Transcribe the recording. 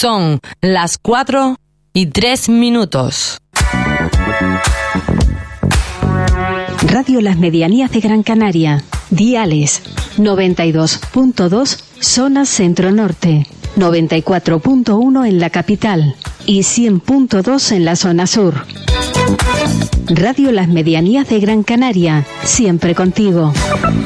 Son las 4:03. Radio Las Medianías de Gran Canaria. Diales 92.2 zona centro-norte, 94.1 en la capital y 100.2 en la zona sur. Radio Las Medianías de Gran Canaria, siempre contigo.